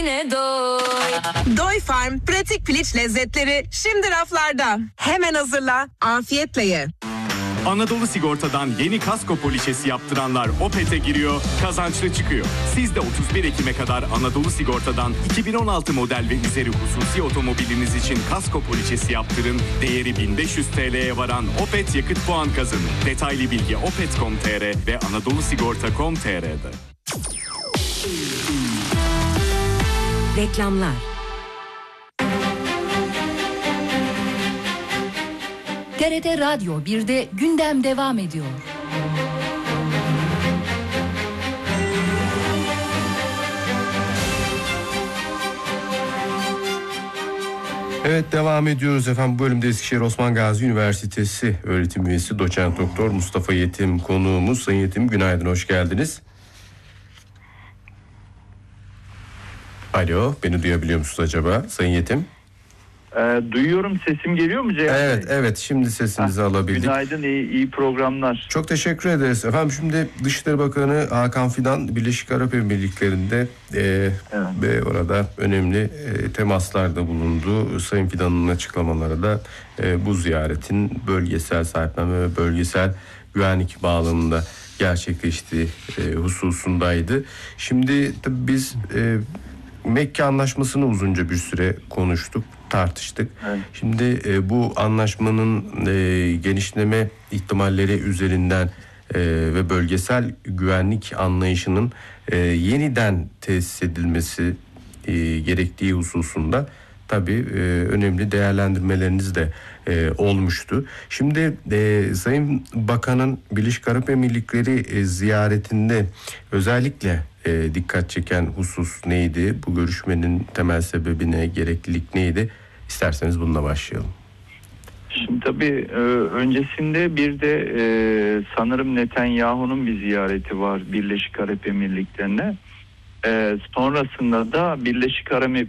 lezzetine doy. Doy Farm pratik piliç lezzetleri şimdi raflarda. Hemen hazırla, afiyetle ye. Anadolu Sigorta'dan yeni kasko poliçesi yaptıranlar Opet'e giriyor, kazançlı çıkıyor. Siz de 31 Ekim'e kadar Anadolu Sigorta'dan 2016 model ve üzeri hususi otomobiliniz için kasko poliçesi yaptırın. Değeri 1500 TL'ye varan Opet yakıt puan kazanın. Detaylı bilgi opet.com.tr ve anadolusigorta.com.tr'de. Reklamlar. TRT Radyo 1'de gündem devam ediyor. Evet, devam ediyoruz efendim. Bu bölümde Eskişehir Osman Gazi Üniversitesi öğretim üyesi doçent doktor Mustafa Yetim konuğumuz. Sayın Yetim, günaydın, hoş geldiniz. Alo, beni duyabiliyor musunuz acaba Sayın Yetim? Duyuyorum, sesim geliyor mu Ceyhan Bey? Evet, şimdi sesinizi alabildik. Günaydın, iyi programlar. Çok teşekkür ederiz efendim. Şimdi Dışişleri Bakanı Hakan Fidan Birleşik Arap Emirlikleri'nde ve orada önemli temaslarda bulundu. Sayın Fidan'ın açıklamaları da bu ziyaretin bölgesel sahiplenme ve bölgesel güvenlik bağlamında gerçekleştiği hususundaydı. Şimdi tabii biz Mekke Anlaşması'nı uzunca bir süre konuştuk, tartıştık. Evet. Şimdi bu anlaşmanın genişleme ihtimalleri üzerinden ve bölgesel güvenlik anlayışının yeniden tesis edilmesi gerektiği hususunda tabii önemli değerlendirmeleriniz de olmuştu. Şimdi Sayın Bakan'ın Birleşik Arap Emirlikleri ziyaretinde özellikle dikkat çeken husus neydi? Bu görüşmenin temel sebebi ne? Gereklilik neydi? İsterseniz bununla başlayalım. Şimdi tabii öncesinde bir de sanırım Netanyahu'nun bir ziyareti var Birleşik Arap Emirlikleri'ne. Sonrasında da Birleşik Arap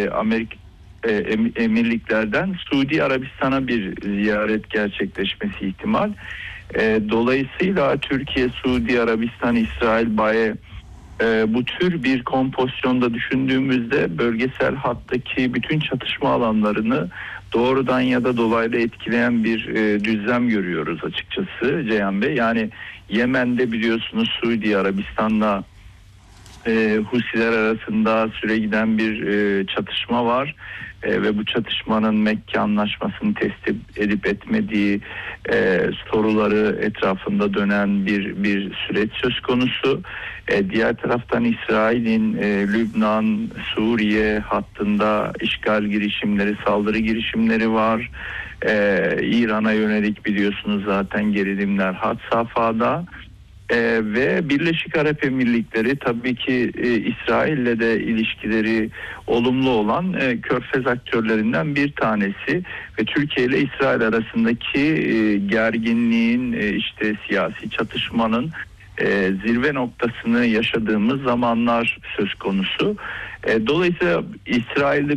Emirlikler'den Suudi Arabistan'a bir ziyaret gerçekleşmesi ihtimal. Dolayısıyla Türkiye, Suudi Arabistan, İsrail, BAE bu tür bir kompozisyonda düşündüğümüzde bölgesel hattaki bütün çatışma alanlarını doğrudan ya da dolaylı etkileyen bir düzlem görüyoruz açıkçası Ceyhan Bey. Yani Yemen'de biliyorsunuz Suudi Arabistan'la Husiler arasında süre giden bir çatışma var ve bu çatışmanın Mekke Anlaşması'nı test edip etmediği soruları etrafında dönen bir süreç söz konusu. Diğer taraftan İsrail'in Lübnan, Suriye hattında işgal girişimleri, saldırı girişimleri var. İran'a yönelik biliyorsunuz zaten gerilimler had safhada. Ve Birleşik Arap Emirlikleri tabii ki İsrail'le de ilişkileri olumlu olan Körfez aktörlerinden bir tanesi ve Türkiye ile İsrail arasındaki gerginliğin işte siyasi çatışmanın zirve noktasını yaşadığımız zamanlar söz konusu. Dolayısıyla İsrail'de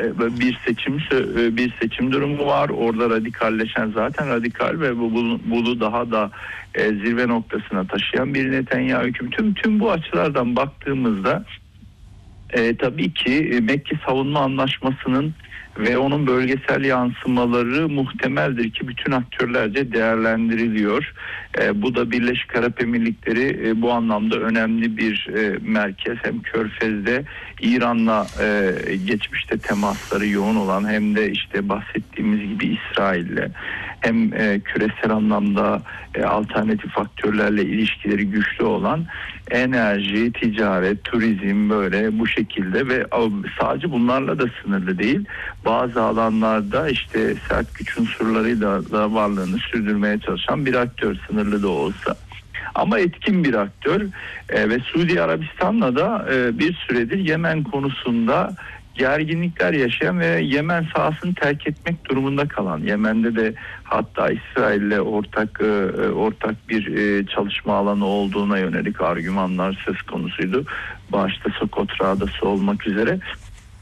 bir seçim durumu var. Orada radikalleşen zaten radikal ve bunu daha da zirve noktasına taşıyan bir Netanyahu hükümeti. Tüm bu açılardan baktığımızda tabii ki Mekke Savunma Anlaşması'nın ve onun bölgesel yansımaları muhtemeldir ki bütün aktörlerce değerlendiriliyor. Bu da Birleşik Arap Emirlikleri bu anlamda önemli bir merkez. Hem Körfez'de İran'la geçmişte temasları yoğun olan hem de işte bahsettiğimiz gibi İsrail'le hem küresel anlamda alternatif faktörlerle ilişkileri güçlü olan enerji, ticaret, turizm böyle bu şekilde ve sadece bunlarla da sınırlı değil. Bazı alanlarda işte sert güç unsurlarıyla da varlığını sürdürmeye çalışan bir aktör, sınırlı da olsa. Ama etkin bir aktör ve Suudi Arabistan'la da bir süredir Yemen konusunda gerginlikler yaşayan ve Yemen sahasını terk etmek durumunda kalan, Yemen'de de hatta İsrail'le ortak bir çalışma alanı olduğuna yönelik argümanlar söz konusuydu. Başta Sokotra Adası olmak üzere.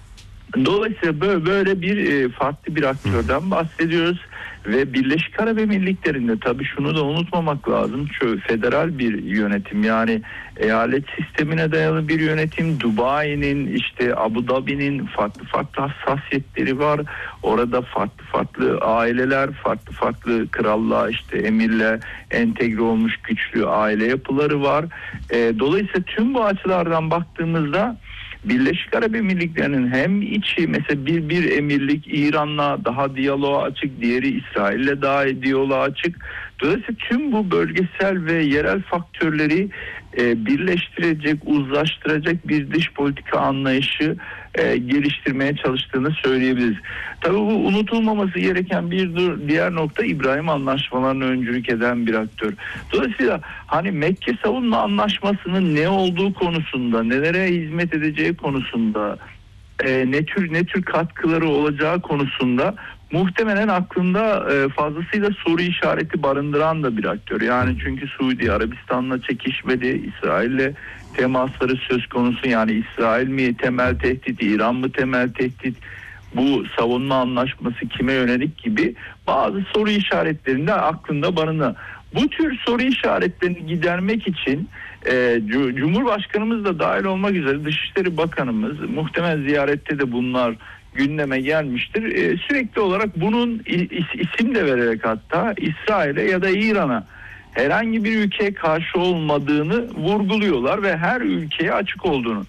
Dolayısıyla böyle bir farklı bir aktörden bahsediyoruz ve Birleşik Arap Emirlikleri'nde tabii şunu da unutmamak lazım. Şu federal bir yönetim, yani eyalet sistemine dayalı bir yönetim. Dubai'nin, işte Abu Dhabi'nin farklı hassasiyetleri var. Orada farklı aileler, farklı krallığa, işte emirle entegre olmuş güçlü aile yapıları var. Dolayısıyla tüm bu açılardan baktığımızda Birleşik Arap Emirlikleri'nin hem içi, mesela bir emirlik İran'la daha diyaloğa açık, diğeri İsrail'le daha diyaloğa açık. Dolayısıyla tüm bu bölgesel ve yerel faktörleri birleştirecek, uzlaştıracak bir dış politika anlayışı geliştirmeye çalıştığını söyleyebiliriz. Tabii bu unutulmaması gereken bir diğer nokta, İbrahim Anlaşmalarına öncülük eden bir aktör. Dolayısıyla hani Mekke Savunma Anlaşması'nın ne olduğu konusunda, nelere hizmet edeceği konusunda, ne tür katkıları olacağı konusunda muhtemelen aklında fazlasıyla soru işareti barındıran da bir aktör. Yani çünkü Suudi Arabistan'la çekişmedi, İsrail'le temasları söz konusu. Yani İsrail mi temel tehdit, İran mı temel tehdit, bu savunma anlaşması kime yönelik gibi bazı soru işaretlerinde aklında barındıran. Bu tür soru işaretlerini gidermek için Cumhurbaşkanımız da dahil olmak üzere Dışişleri Bakanımız, muhtemel ziyarette de bunlar gündeme gelmiştir. Sürekli olarak bunun isim de vererek hatta İsrail'e ya da İran'a herhangi bir ülkeye karşı olmadığını vurguluyorlar ve her ülkeye açık olduğunu.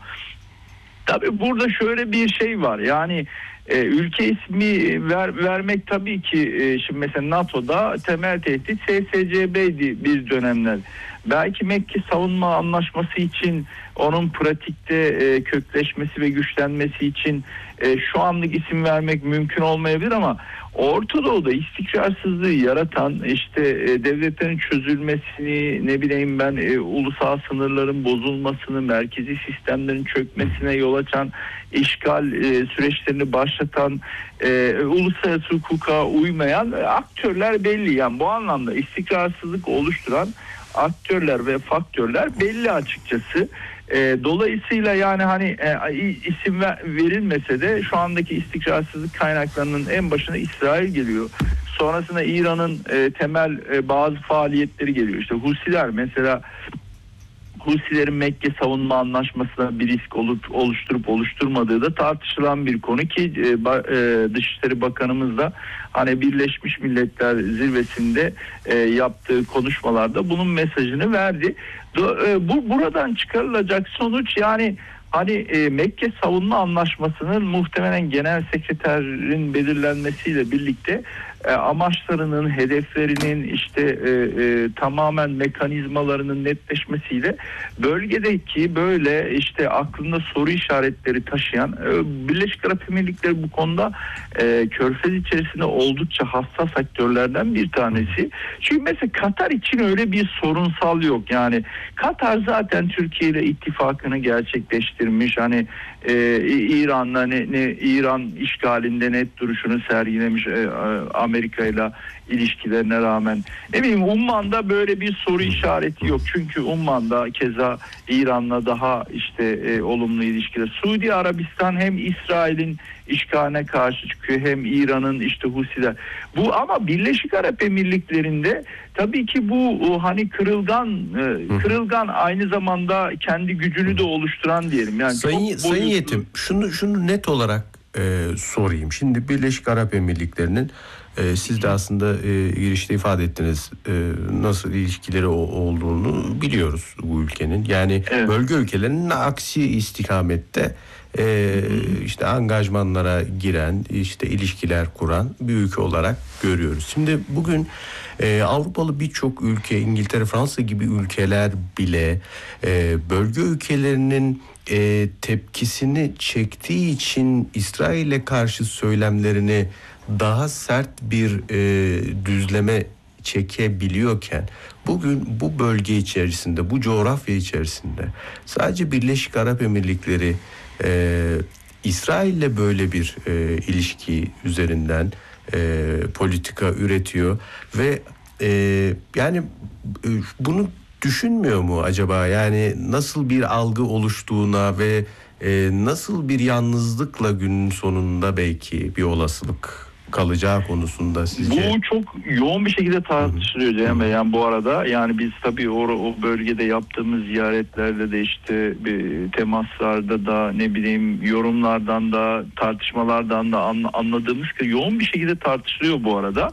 Tabii burada şöyle bir şey var, yani ülke ismi vermek tabii ki şimdi mesela NATO'da temel tehdit SSCB'di bir dönemler. Belki Mekke Savunma Anlaşması için, onun pratikte kökleşmesi ve güçlenmesi için şu anlık isim vermek mümkün olmayabilir ama Orta Doğu'da istikrarsızlığı yaratan, işte devletlerin çözülmesini, ne bileyim ben ulusal sınırların bozulmasını, merkezi sistemlerin çökmesine yol açan, işgal süreçlerini başlatan, uluslararası hukuka uymayan aktörler belli. Yani bu anlamda istikrarsızlık oluşturan aktörler ve faktörler belli açıkçası. Dolayısıyla yani hani isim verilmese de şu andaki istikrarsızlık kaynaklarının en başına İsrail geliyor. Sonrasında İran'ın temel bazı faaliyetleri geliyor. İşte Husiler mesela, Husilerin Mekke Savunma Anlaşması'na bir risk oluşturup oluşturmadığı da tartışılan bir konu ki Dışişleri Bakanımız da hani Birleşmiş Milletler Zirvesi'nde yaptığı konuşmalarda bunun mesajını verdi. Buradan çıkarılacak sonuç, yani hani Mekke Savunma Anlaşması'nın muhtemelen genel sekreterin belirlenmesiyle birlikte amaçlarının, hedeflerinin, işte tamamen mekanizmalarının netleşmesiyle bölgedeki böyle işte aklında soru işaretleri taşıyan Birleşik Arap Emirlikleri bu konuda Körfez içerisinde oldukça hassas aktörlerden bir tanesi. Çünkü mesela Katar için öyle bir sorunsal yok. Yani Katar zaten Türkiye ile ittifakını gerçekleştirmiş. Hani İran'la İran işgalinde net duruşunu sergilemiş, Amerika ile ilişkilerine rağmen. Ne bileyim, Umman'da böyle bir soru işareti yok. Çünkü Umman'da keza İran'la daha işte olumlu ilişkiler. Suudi Arabistan hem İsrail'in işgaline karşı çıkıyor hem İran'ın işte Husiler. Bu ama Birleşik Arap Emirlikleri'nde tabii ki bu hani kırılgan aynı zamanda kendi gücünü de oluşturan diyelim. Yani Sayın Yetim, şunu net olarak sorayım. Şimdi Birleşik Arap Emirlikleri'nin siz de aslında girişte ifade ettiniz nasıl ilişkileri olduğunu biliyoruz bu ülkenin. Yani evet, bölge ülkelerinin aksi istikamette işte angajmanlara giren, işte ilişkiler kuran bir ülke olarak görüyoruz. Şimdi bugün Avrupalı birçok ülke, İngiltere, Fransa gibi ülkeler bile bölge ülkelerinin tepkisini çektiği için İsrail'e karşı söylemlerini daha sert bir düzleme çekebiliyorken bugün bu bölge içerisinde, bu coğrafya içerisinde sadece Birleşik Arap Emirlikleri İsrail'le böyle bir ilişki üzerinden politika üretiyor ve yani bunu düşünmüyor mu acaba? Yani nasıl bir algı oluştuğuna ve Nasıl bir yalnızlıkla günün sonunda belki bir olasılık kalacağı konusunda sizce? Bu çok yoğun bir şekilde tartışılıyor Cem Bey. Yani bu arada yani biz tabii o bölgede yaptığımız ziyaretlerde de işte temaslarda da ne bileyim yorumlardan da tartışmalardan da anladığımız ki yoğun bir şekilde tartışılıyor bu arada.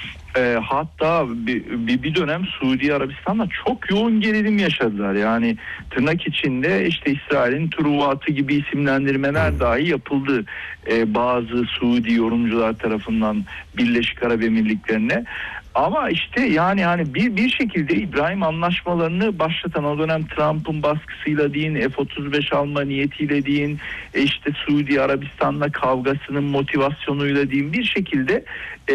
Hatta bir dönem Suudi Arabistan'da çok yoğun gerilim yaşadılar. Yani tırnak içinde işte İsrail'in Truvatı gibi isimlendirmeler dahi yapıldı bazı Suudi yorumcular tarafından Birleşik Arap Emirlikleri'ne. Ama işte yani bir şekilde İbrahim anlaşmalarını başlatan o dönem Trump'ın baskısıyla deyin, F-35 alma niyetiyle deyin, işte Suudi Arabistan'la kavgasının motivasyonuyla deyin bir şekilde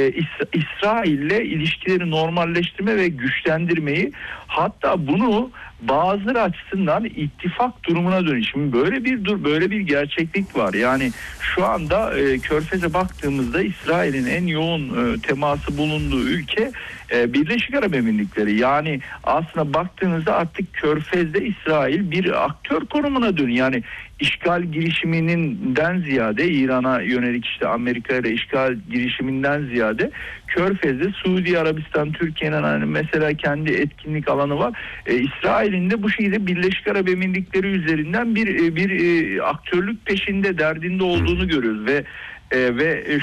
İsrail'le ilişkileri normalleştirme ve güçlendirmeyi, hatta bunu bazıları açısından ittifak durumuna dönüş. Şimdi böyle bir gerçeklik var. Yani şu anda Körfez'e baktığımızda İsrail'in en yoğun teması bulunduğu ülke Birleşik Arap Emirlikleri. Yani aslında baktığınızda artık Körfez'de İsrail bir aktör konumuna dönüyor. Yani işgal girişiminden ziyade İran'a yönelik işte Amerika ile işgal girişiminden ziyade Körfez'de Suudi Arabistan, Türkiye'nin hani mesela kendi etkinlik alanı var. İsrail'in de bu şekilde Birleşik Arap Emirlikleri üzerinden bir aktörlük peşinde, derdinde olduğunu görüyoruz ve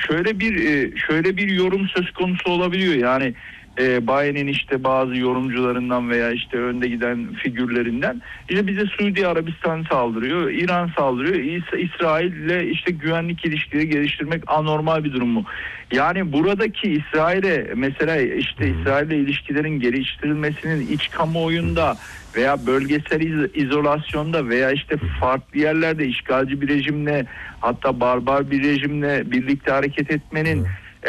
şöyle bir yorum söz konusu olabiliyor. Yani Biden'in işte bazı yorumcularından veya işte önde giden figürlerinden işte bize Suudi Arabistan saldırıyor, İran saldırıyor, İsrail ile işte güvenlik ilişkileri geliştirmek anormal bir durum mu? Yani buradaki İsrail'e mesela işte İsrail ile ilişkilerin geliştirilmesinin iç kamuoyunda veya bölgesel izolasyonda veya işte farklı yerlerde işgalci bir hatta barbar bir rejimle birlikte hareket etmenin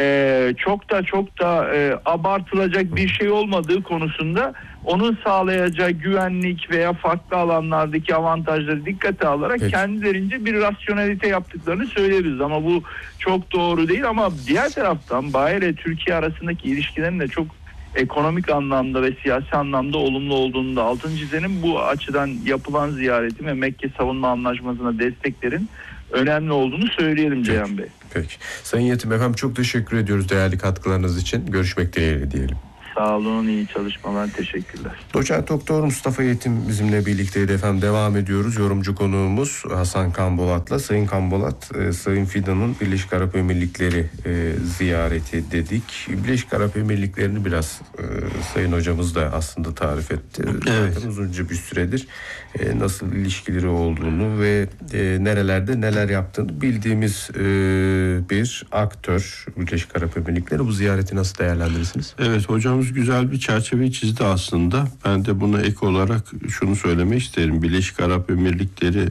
çok da abartılacak bir şey olmadığı konusunda onun sağlayacağı güvenlik veya farklı alanlardaki avantajları dikkate alarak kendilerince bir rasyonelite yaptıklarını söyleyebiliriz. Ama bu çok doğru değil. Ama diğer taraftan Bayer ile Türkiye arasındaki ilişkilerin de çok ekonomik anlamda ve siyasi anlamda olumlu olduğunu da altını çizelim. Bu açıdan yapılan ziyaretin ve Mekke Savunma Anlaşması'na desteklerin önemli olduğunu söyleyelim Ceyhan Bey. Peki. Sayın Yetim efendim çok teşekkür ediyoruz değerli katkılarınız için. Görüşmek dileğiyle diyelim. Sağ olun, iyi çalışmalar, teşekkürler. Doçent Doktor Mustafa Yetim bizimle birlikteydi efendim. Devam ediyoruz. Yorumcu konuğumuz Hasan Kanbolat'la. Sayın Kanbolat, Sayın Fidan'ın Birleşik Arap Emirlikleri ziyareti dedik. Birleşik Arap Emirlikleri'ni biraz Sayın Hocamız da aslında tarif etti. Evet. Zaten uzunca bir süredir nasıl ilişkileri olduğunu ve nerelerde neler yaptığını bildiğimiz bir aktör Birleşik Arap Emirlikleri. Bu ziyareti nasıl değerlendirirsiniz? Evet, hocamız güzel bir çerçeve çizdi aslında. Ben de buna ek olarak şunu söylemek isterim. Birleşik Arap Emirlikleri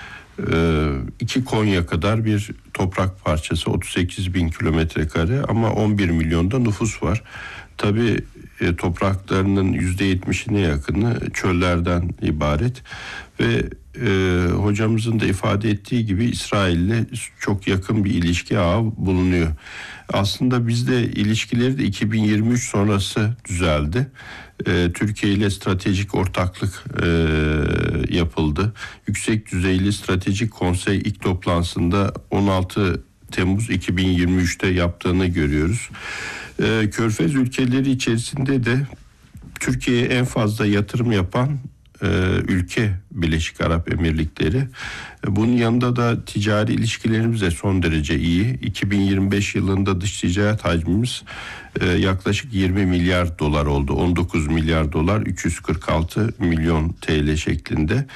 2 Konya kadar bir toprak parçası, 38 bin kilometre kare ama 11 milyonda nüfus var. Tabii topraklarının %70'ine yakını çöllerden ibaret ve hocamızın da ifade ettiği gibi İsrail'le çok yakın bir ilişki ağı bulunuyor. Aslında bizde ilişkileri de 2023 sonrası düzeldi. Türkiye ile stratejik ortaklık yapıldı. Yüksek düzeyli stratejik konsey ilk toplantısında 16 Temmuz 2023'te yaptığını görüyoruz. Körfez ülkeleri içerisinde de Türkiye'ye en fazla yatırım yapan ülke Birleşik Arap Emirlikleri. Bunun yanında da ticari ilişkilerimiz de son derece iyi. 2025 yılında dış ticaret hacmimiz yaklaşık 20 milyar dolar oldu. 19 milyar dolar 346 milyon TL şeklinde.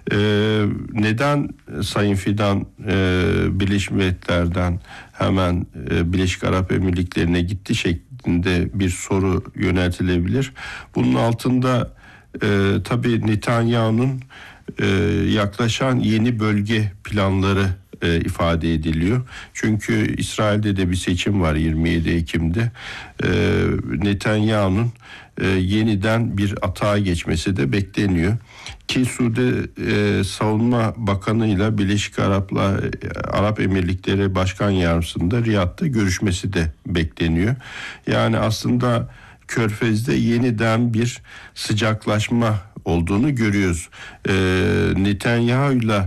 Neden Sayın Fidan Birleşmiş Milletler'den hemen Birleşik Arap Emirlikleri'ne gitti şeklinde bir soru yöneltilebilir. Bunun altında tabii Netanyahu'nun yaklaşan yeni bölge planları ifade ediliyor. Çünkü İsrail'de de bir seçim var 27 Ekim'de. Netanyahu'nun yeniden bir atağa geçmesi de bekleniyor. Ki Suudi Savunma Bakanı ile Birleşik Arap Emirlikleri Başkan Yardımcısı'nda Riyad'da görüşmesi de bekleniyor. Yani aslında Körfez'de yeniden bir sıcaklaşma olduğunu görüyoruz. Netanyahu'yla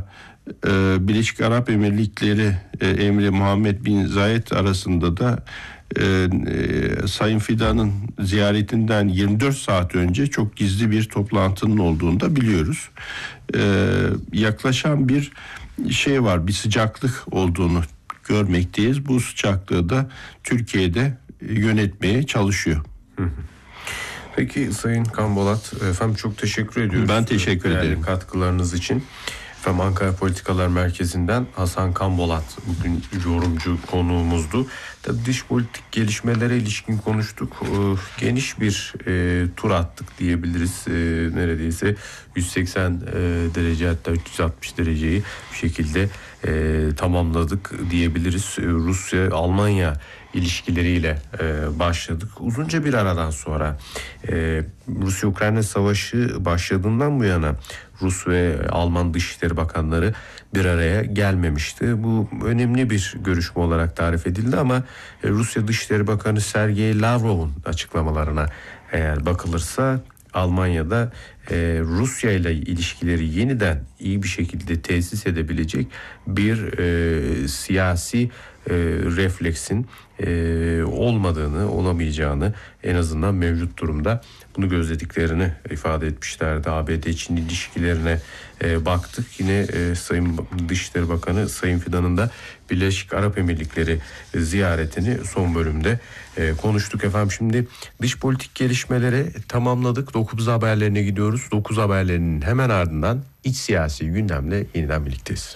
Birleşik Arap Emirlikleri Emri Muhammed bin Zayed arasında da Sayın Fidan'ın ziyaretinden 24 saat önce çok gizli bir toplantının olduğunu da biliyoruz. Yaklaşan bir şey var, bir sıcaklık olduğunu görmekteyiz. Bu sıcaklığı da Türkiye'de yönetmeye çalışıyor. Peki Sayın Kambolat, efendim çok teşekkür ediyoruz. Ben teşekkür ederim. Katkılarınız için. Efendim Ankara Politikalar Merkezi'nden Hasan Kambolat bugün yorumcu konuğumuzdu. Tabii dış politik gelişmelere ilişkin konuştuk. Geniş bir tur attık diyebiliriz. Neredeyse 180 derece, hatta 360 dereceyi bir şekilde tamamladık diyebiliriz. Rusya-Almanya ilişkileriyle başladık. Uzunca bir aradan sonra Rusya-Ukrayna Savaşı başladığından bu yana Rus ve Alman Dışişleri Bakanları bir araya gelmemişti. Bu önemli bir görüşme olarak tarif edildi ama Rusya Dışişleri Bakanı Sergey Lavrov'un açıklamalarına eğer bakılırsa Almanya'da Rusya ile ilişkileri yeniden iyi bir şekilde tesis edebilecek bir siyasi refleksin olamayacağını, en azından mevcut durumda bunu gözlediklerini ifade etmişlerdi. ABD-Çin ilişkilerine baktık. Yine Sayın Dışişleri Bakanı Sayın Fidan'ın da Birleşik Arap Emirlikleri ziyaretini son bölümde konuştuk efendim. Şimdi dış politik gelişmeleri tamamladık. 9 haberlerine gidiyoruz. 9 haberlerinin hemen ardından iç siyasi gündemle yeniden birlikteyiz.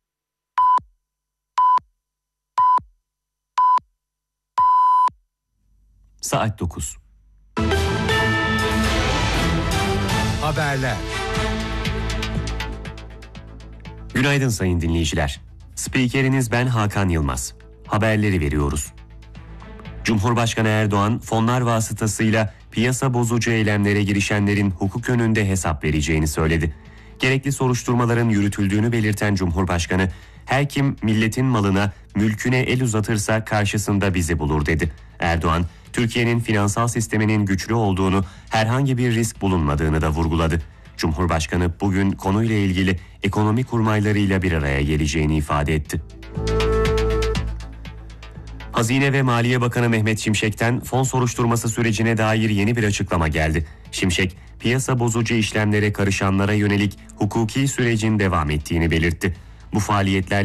Saat 9. Haberler. Günaydın sayın dinleyiciler. Spikeriniz ben Hakan Yılmaz. Haberleri veriyoruz. Cumhurbaşkanı Erdoğan fonlar vasıtasıyla piyasa bozucu eylemlere girişenlerin hukuk önünde hesap vereceğini söyledi. Gerekli soruşturmaların yürütüldüğünü belirten Cumhurbaşkanı, her kim milletin malına, mülküne el uzatırsa karşısında bizi bulur dedi. Erdoğan, Türkiye'nin finansal sisteminin güçlü olduğunu, herhangi bir risk bulunmadığını da vurguladı. Cumhurbaşkanı bugün konuyla ilgili ekonomi kurmaylarıyla bir araya geleceğini ifade etti. Hazine ve Maliye Bakanı Mehmet Şimşek'ten fon soruşturması sürecine dair yeni bir açıklama geldi. Şimşek, piyasa bozucu işlemlere karışanlara yönelik hukuki sürecin devam ettiğini belirtti. Bu faaliyetlerle